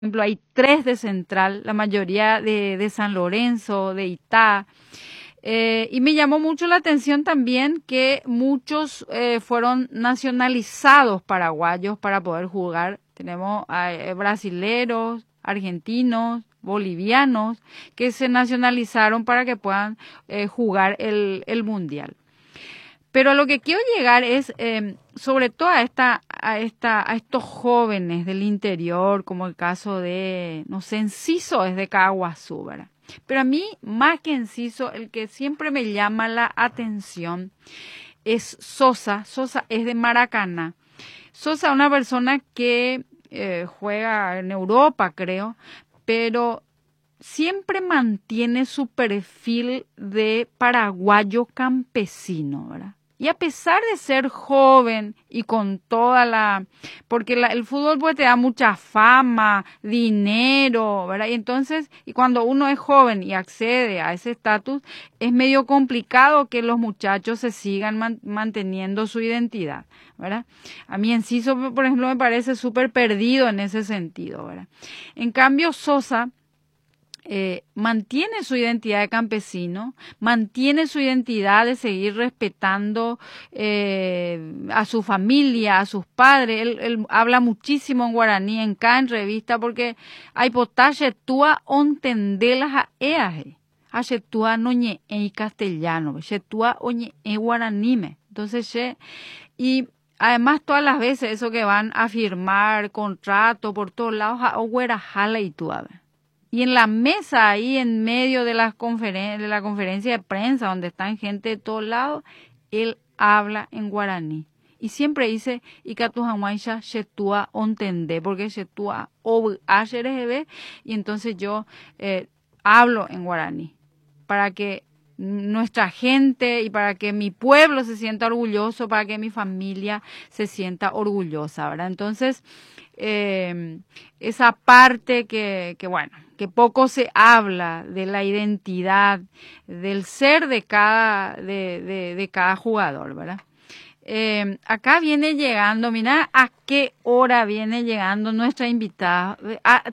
ejemplo, hay 3 de Central, la mayoría de San Lorenzo, de Itá. Y me llamó mucho la atención también que muchos fueron nacionalizados paraguayos para poder jugar. Tenemos brasileros, argentinos, bolivianos que se nacionalizaron para que puedan jugar el Mundial. Pero a lo que quiero llegar es, sobre todo a estos jóvenes del interior, como el caso de, no sé, Enciso es de Caguazú, ¿verdad? Pero a mí, más que Enciso, el que siempre me llama la atención es Sosa. Sosa es de Maracaná. Sosa es una persona que juega en Europa, creo, pero siempre mantiene su perfil de paraguayo campesino, ¿verdad? Y a pesar de ser joven y con toda porque el fútbol pues te da mucha fama, dinero, ¿verdad? Y entonces, y cuando uno es joven y accede a ese estatus, es medio complicado que los muchachos se sigan manteniendo su identidad, ¿verdad? A mí Enciso, por ejemplo, me parece súper perdido en ese sentido, ¿verdad? En cambio, Sosa mantiene su identidad de campesino, mantiene su identidad de seguir respetando a su familia, a sus padres. Él habla muchísimo en guaraní en cada entrevista porque hay potaje tua ontendelas a eaje, hace tua noñe en castellano, se tua oñe en guaraní. Entonces, y además todas las veces eso que van a firmar contrato por todos lados a oguerajala y tuave. Y en la mesa ahí en medio de la conferencia de prensa donde están gente de todos lados, él habla en guaraní. Y siempre dice, Ikatujamuaisha Shetua Ontende, porque Shetua o Asherebe, y entonces yo hablo en guaraní, para que nuestra gente y para que mi pueblo se sienta orgulloso, para que mi familia se sienta orgullosa, ¿verdad? Entonces, esa parte que bueno, que poco se habla de la identidad, del ser de cada jugador, ¿verdad? Acá viene llegando, mira a qué hora viene llegando nuestra invitada. A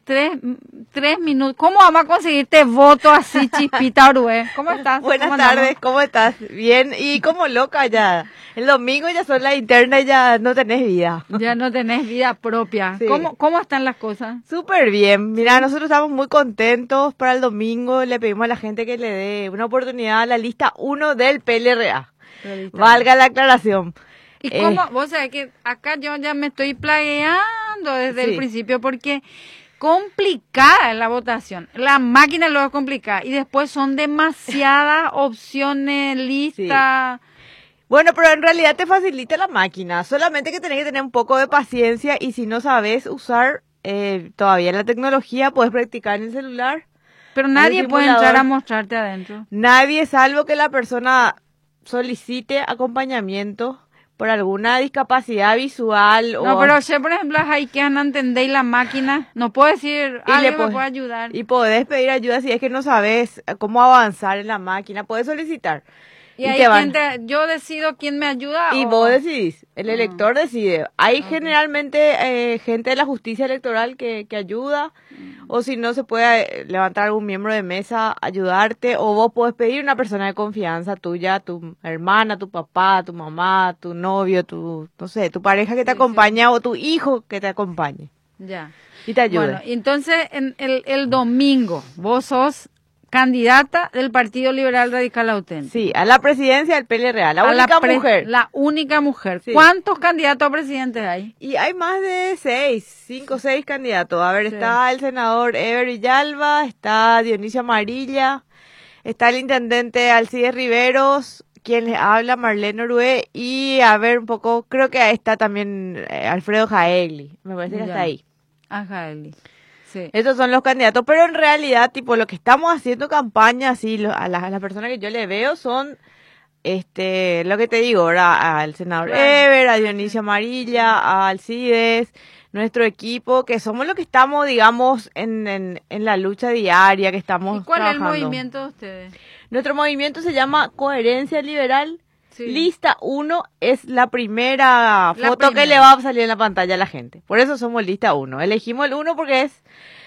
3 minutos. ¿Cómo vamos a conseguirte voto así, Chispita Orué? ¿Cómo estás? Buenas tardes, ¿cómo estás? Bien, y como loca ya. El domingo ya son la interna y ya no tenés vida. Ya no tenés vida propia. Sí. ¿Cómo están las cosas? Súper bien. Mira, nosotros estamos muy contentos para el domingo. Le pedimos a la gente que le dé una oportunidad a la lista 1 del PLRA. Valga la aclaración. ¿Y cómo? Vos sabés que acá yo ya me estoy plagueando desde el principio porque complicada es la votación. La máquina lo es complicada y después son demasiadas opciones, listas. Sí. Bueno, pero en realidad te facilita la máquina. Solamente que tenés que tener un poco de paciencia y si no sabes usar todavía la tecnología, puedes practicar en el celular. Pero nadie puede entrar a mostrarte adentro. Nadie, salvo que la persona solicite acompañamiento por alguna discapacidad visual. No, pero si por ejemplo hay que no entendéis la máquina, no puedo decir, alguien me puede ayudar. Y podés pedir ayuda si es que no sabes cómo avanzar en la máquina, podés solicitar. Y ahí yo decido quién me ayuda. Y vos decidís, el elector decide. Hay generalmente gente de la justicia electoral que ayuda, o si no se puede levantar algún miembro de mesa, ayudarte, o vos podés pedir una persona de confianza tuya, tu hermana, tu papá, tu mamá, tu novio, no sé, tu pareja que te acompaña, o tu hijo que te acompañe. Ya. Y te ayude. Bueno, entonces el domingo vos sos candidata del Partido Liberal Radical Auténtico. Sí, a la presidencia del PLRA, la única mujer. La única mujer. Sí. ¿Cuántos candidatos a presidentes hay? Y hay más de 5 o 6 candidatos. A ver, está el senador Ever Villalba, está Dionisio Amarilla, está el intendente Alcides Riveros, quien les habla, Marlene Orué, y a ver un poco, creo que está también Alfredo Jaegli, me parece que está ahí. Jaegli. Sí. Esos son los candidatos, pero en realidad, tipo, lo que estamos haciendo campaña, así, a las personas que yo le veo son, lo que te digo, ¿verdad? Al senador Ever, a Dionisio Amarilla, a Alcides, nuestro equipo, que somos los que estamos, digamos, en la lucha diaria, que estamos ¿Y cuál trabajando. es el movimiento de ustedes? Nuestro movimiento se llama Coherencia Liberal. Sí. Lista 1 es la primera La foto que primera. le va a salir en la pantalla a la gente. Por eso somos lista 1. Elegimos el 1 porque es